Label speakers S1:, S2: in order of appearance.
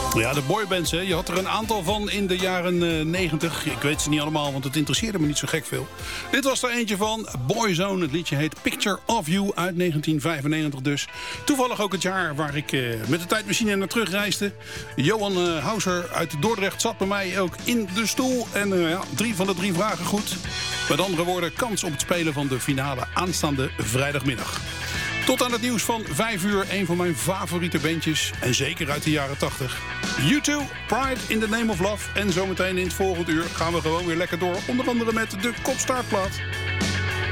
S1: Ja, de boybands, hè. Je had er een aantal van in de jaren 90. Ik weet ze niet allemaal, want het interesseerde me niet zo gek veel. Dit was er eentje van Boyzone. Het liedje heet Picture of You uit 1995 dus. Toevallig ook het jaar waar ik met de tijdmachine naar terug reisde. Johan Houser uit Dordrecht zat bij mij ook in de stoel. En 3 van de 3 vragen goed. Met andere woorden, kans op het spelen van de finale aanstaande vrijdagmiddag. Tot aan het nieuws van 5 uur, een van mijn favoriete bandjes. En zeker uit de jaren 80. U2, Pride in the Name of Love. En zometeen in het volgende uur gaan we gewoon weer lekker door. Onder andere met de kopstaartplaat.